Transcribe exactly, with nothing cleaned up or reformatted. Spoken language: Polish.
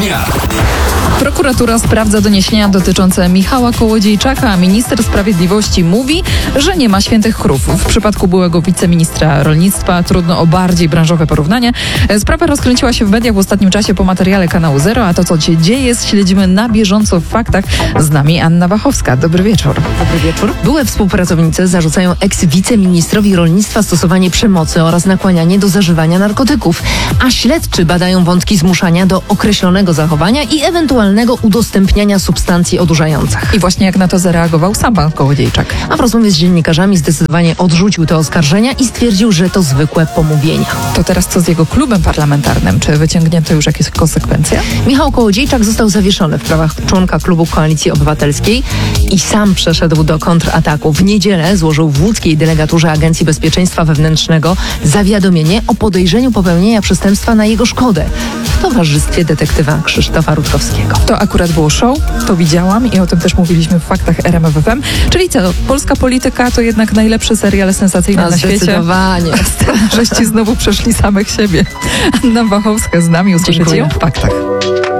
dnia. Prokuratura sprawdza doniesienia dotyczące Michała Kołodziejczaka, a minister sprawiedliwości mówi, że nie ma świętych krów. W przypadku byłego wiceministra rolnictwa trudno o bardziej branżowe porównanie. Sprawa rozkręciła się w mediach w ostatnim czasie po materiale kanału Zero, a to, co się dzieje, śledzimy na bieżąco w faktach. Z nami Anna Wachowska. Dobry wieczór. Dobry wieczór. Były współpracownicy zarzucają eks-wiceministrowi rolnictwa stosowanie przemocy oraz nakłanianie do zażywania narkotyków, a śledczy badają wątki zmuszania do określonego zachowania i ewentualnego udostępniania substancji odurzających. I właśnie jak na to zareagował sam pan Kołodziejczak. A w rozmowie z dziennikarzami zdecydowanie odrzucił te oskarżenia i stwierdził, że to zwykłe pomówienia. To teraz co z jego klubem parlamentarnym? Czy wyciągnięto już jakieś konsekwencje? Michał Kołodziejczak został zawieszony w prawach członka klubu Koalicji Obywatelskiej i sam przeszedł do kontrataku. W niedzielę złożył w łódzkiej delegaturze Agencji Bezpieczeństwa Wewnętrznego zawiadomienie o podejrzeniu popełnienia przestępstwa na jego szkodę w towarzystwie detektywa Krzysztofa Rutkowskiego. To akurat było show, to widziałam i o tym też mówiliśmy w faktach R M F F M. Czyli co, polska polityka to jednak najlepszy serial sensacyjny A na świecie. Zdecydowanie. Żeście znowu przeszli samych siebie. Anna Wachowska z nami, usłyszycie ją w faktach.